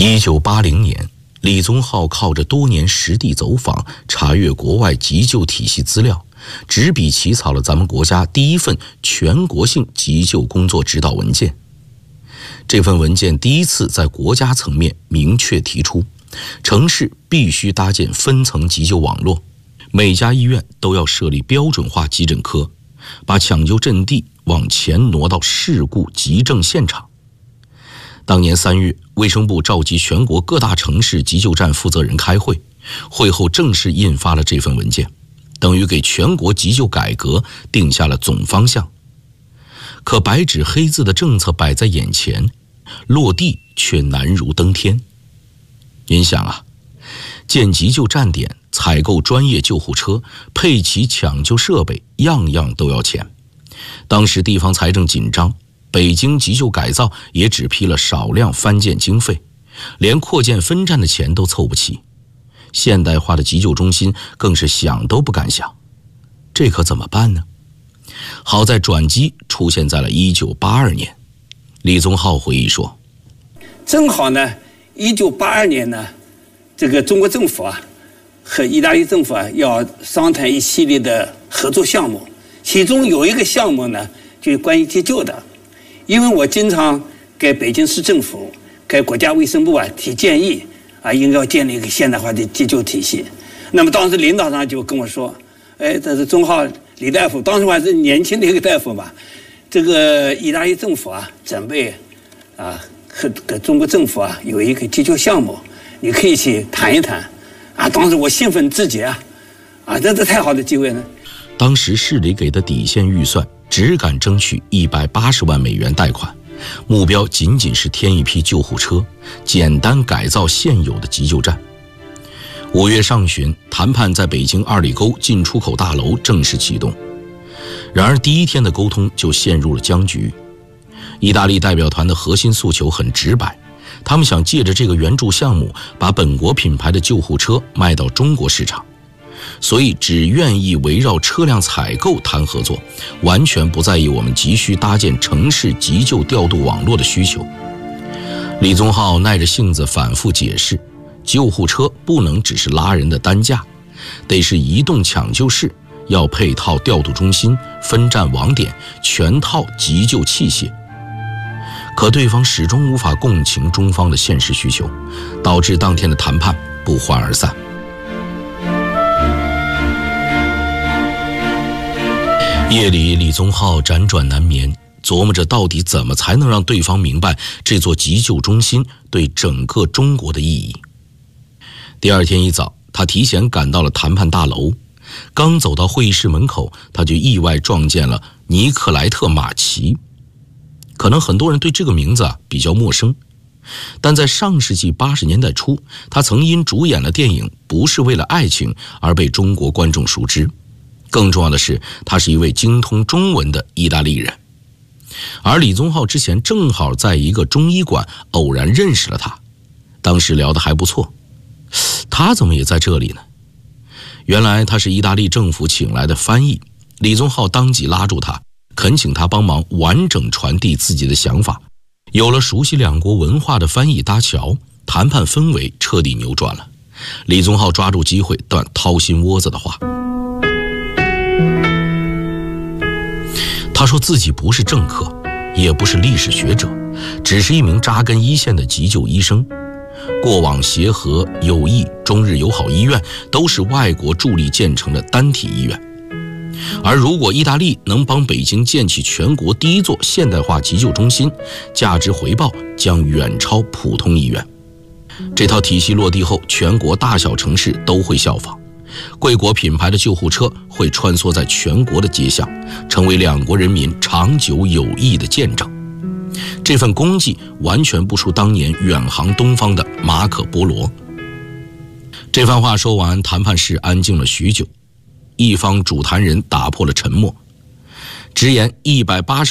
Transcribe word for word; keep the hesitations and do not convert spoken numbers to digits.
一九八零年，李宗浩靠着多年实地走访，查阅国外急救体系资料，执笔起草了咱们国家第一份全国性急救工作指导文件。这份文件第一次在国家层面明确提出，城市必须搭建分层急救网络，每家医院都要设立标准化急诊科，把抢救阵地往前挪到事故急症现场。当年三月，卫生部召集全国各大城市急救站负责人开会，会后正式印发了这份文件，等于给全国急救改革定下了总方向。可白纸黑字的政策摆在眼前，落地却难如登天。您想啊，建急救站点、采购专业救护车、配齐抢救设备，样样都要钱。当时地方财政紧张，北京急救改造也只批了少量翻建经费，连扩建分站的钱都凑不齐。现代化的急救中心更是想都不敢想，这可怎么办呢？好在转机出现在了一九八二年。李宗浩回忆说， 正好呢一九八二年呢，这个中国政府啊和意大利政府啊要商谈一系列的合作项目，其中有一个项目呢就是关于急救的。因为我经常给北京市政府、给国家卫生部啊提建议啊，应该要建立一个现代化的急救体系。那么当时领导上就跟我说，哎，这是宗浩李大夫，当时我还是年轻的一个大夫嘛，这个意大利政府啊准备啊和和中国政府啊有一个急救项目，你可以去谈一谈啊。当时我兴奋至极啊，啊，这这太好的机会了。 当时市里给的底线预算只敢争取一百八十万美元贷款，目标仅仅是添一批救护车，简单改造现有的急救站。五月上旬，谈判在北京二里沟进出口大楼正式启动。然而第一天的沟通就陷入了僵局。意大利代表团的核心诉求很直白，他们想借着这个援助项目，把本国品牌的救护车卖到中国市场，所以只愿意围绕车辆采购谈合作，完全不在意我们急需搭建城市急救调度网络的需求。李宗浩耐着性子反复解释，救护车不能只是拉人的担架，得是移动抢救室，要配套调度中心、分站网点，全套急救器械。可对方始终无法共情中方的现实需求，导致当天的谈判不欢而散。夜里，李宗浩辗转难眠，琢磨着到底怎么才能让对方明白这座急救中心对整个中国的意义。第二天一早，他提前赶到了谈判大楼，刚走到会议室门口，他就意外撞见了尼克莱特·马奇。可能很多人对这个名字啊比较陌生，但在上世纪八十年代初，他曾因主演了电影《不是为了爱情》而被中国观众熟知。更重要的是，他是一位精通中文的意大利人。而李宗浩之前正好在一个中医馆偶然认识了他，当时聊得还不错。他怎么也在这里呢？原来他是意大利政府请来的翻译，李宗浩当即拉住他，恳请他帮忙完整传递自己的想法。有了熟悉两国文化的翻译搭桥，谈判氛围彻底扭转了。李宗浩抓住机会断掏心窝子的话，他说自己不是政客，也不是历史学者，只是一名扎根一线的急救医生。过往协和、友谊、中日友好医院都是外国助力建成的单体医院，而如果意大利能帮北京建起全国第一座现代化急救中心，价值回报将远超普通医院。这套体系落地后，全国大小城市都会效仿，贵国品牌的救护车会穿梭在全国的街巷，成为两国人民长久友谊的见证。这份功绩完全不输当年远航东方的马可波罗。这番话说完，谈判室安静了许久，一方主谈人打破了沉默，直言一百八十